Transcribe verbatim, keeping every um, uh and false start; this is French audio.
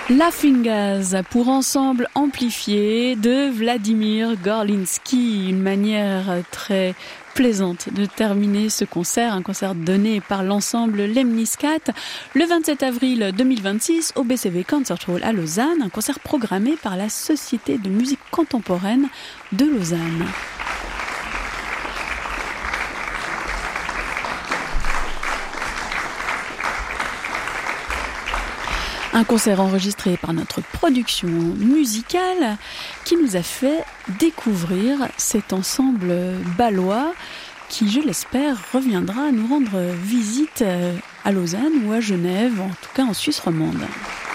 Laughing Gas pour ensemble amplifié de Vladimir Gorlinsky, une manière très plaisante de terminer ce concert, un concert donné par l'ensemble Lemniscat le vingt-sept avril deux mille vingt-six au B C V Concert Hall à Lausanne, un concert programmé par la Société de musique contemporaine de Lausanne. Un concert enregistré par notre production musicale qui nous a fait découvrir cet ensemble bâlois qui, je l'espère, reviendra nous rendre visite à Lausanne ou à Genève, en tout cas en Suisse romande.